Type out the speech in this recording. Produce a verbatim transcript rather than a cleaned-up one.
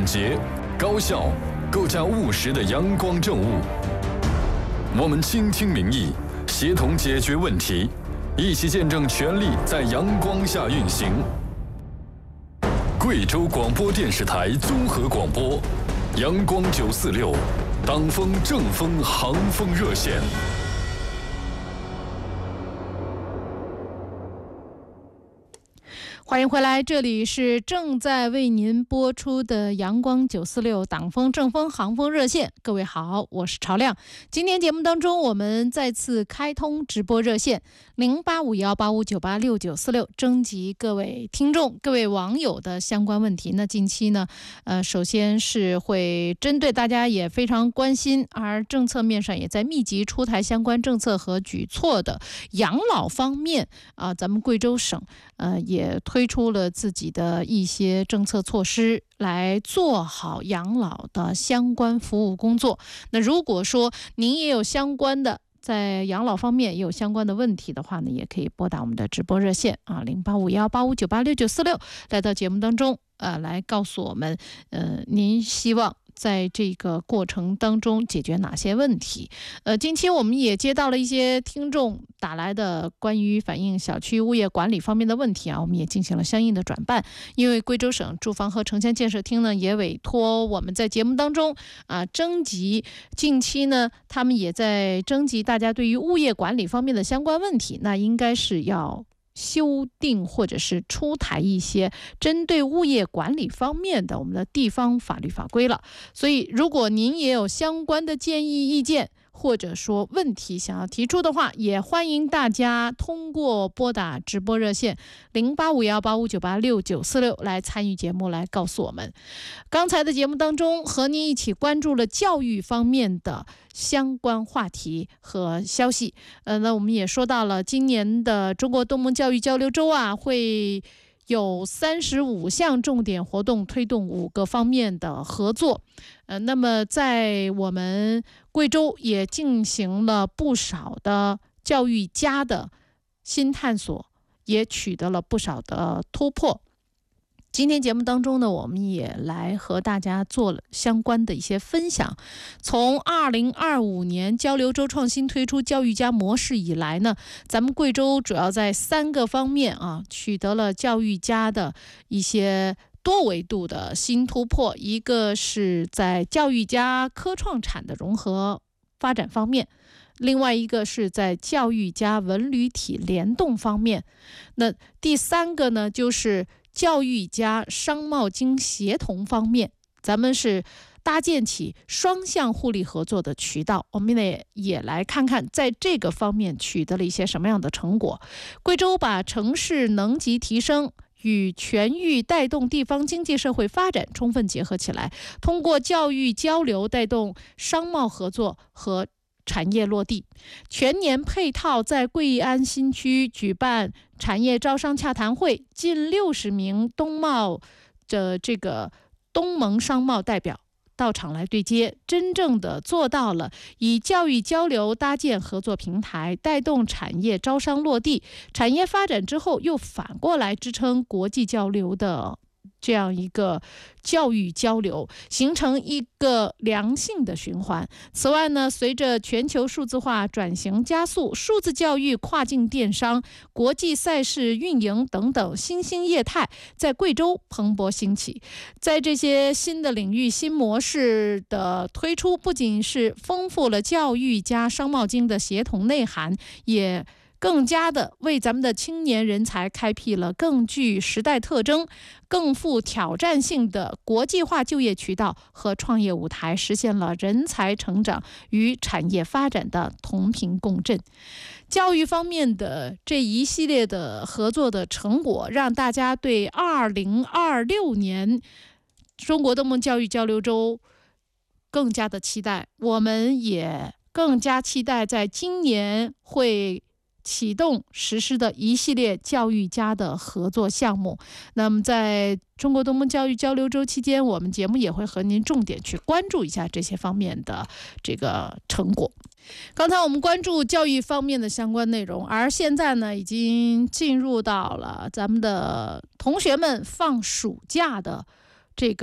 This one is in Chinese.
简洁、高效、更加务实的阳光政务。我们倾听民意，协同解决问题，一起见证权力在阳光下运行。贵州广播电视台综合广播，阳光九四六，党风正风航风热线。 欢迎回来，这里是正在为您播出的阳光九四六党风正风航风热线。各位好，我是朝亮。今天节目当中，我们再次开通直播热线零八五幺八五九八六九四六，征集各位听众、各位网友的相关问题。那近期呢，呃，首先是会针对大家也非常关心，而政策面上也在密集出台相关政策和举措的养老方面啊、呃，咱们贵州省呃也推。推出了自己的一些政策措施，来做好养老的相关服务工作。那如果说您也有相关的在养老方面也有相关的问题的话呢，也可以拨打我们的直播热线啊，零八五幺八五九八六九四六，来到节目当中，呃，来告诉我们，呃，您希望在这个过程当中解决哪些问题？呃，近期我们也接到了一些听众打来的关于反映小区物业管理方面的问题啊，我们也进行了相应的转办。因为贵州省住房和城乡建设厅呢，也委托我们在节目当中啊征集，近期呢，他们也在征集大家对于物业管理方面的相关问题，那应该是要修订或者是出台一些针对物业管理方面的我们的地方法律法规了。所以如果您也有相关的建议意见或者说问题想要提出的话，也欢迎大家通过拨打直播热线零八五幺八五九八六九四六来参与节目，来告诉我们。刚才的节目当中和您一起关注了教育方面的相关话题和消息。呃，那我们也说到了今年的中国东盟教育交流周啊，会有三十五项重点活动，推动五个方面的合作。呃，那么在我们贵州也进行了不少的教育家的新探索，也取得了不少的突破。今天节目当中呢，我们也来和大家做了相关的一些分享。从二零二五年交流周创新推出教育家模式以来呢，咱们贵州主要在三个方面啊取得了教育家的一些多维度的新突破。一个是在教育家科创产的融合发展方面，另外一个是在教育家文旅体联动方面，那第三个呢，就是教育家商贸经协同方面，咱们是搭建起双向互利合作的渠道。我们也也来看看在这个方面取得了一些什么样的成果。贵州把城市能级提升与全域带动地方经济社会发展充分结合起来，通过教育交流带动商贸合作和产业落地。全年配套在贵安新区举办产业招商洽谈会，近六十名东贸的这个东盟商贸代表到场来对接，真正的做到了以教育交流搭建合作平台，带动产业招商落地，产业发展之后又反过来支撑国际交流的这样一个教育交流，形成一个良性的循环。此外呢，随着全球数字化转型加速，数字教育、跨境电商、国际赛事运营等等新兴业态在贵州蓬勃兴起。在这些新的领域、新模式的推出，不仅是丰富了教育加商贸经的协同内涵，也更加的为咱们的青年人才开辟了更具时代特征、更富挑战性的国际化就业渠道和创业舞台，实现了人才成长与产业发展的同频共振。教育方面的这一系列的合作的成果，让大家对二零二六年中国东盟教育交流周更加的期待。我们也更加期待在今年会启动实施的一系列教育家的合作项目。那么在中国东盟教育交流周期间，我们节目也会和您重点去关注一下这些方面的这个成果。刚才我们关注教育方面的相关内容，而现在呢，已经进入到了咱们的同学们放暑假的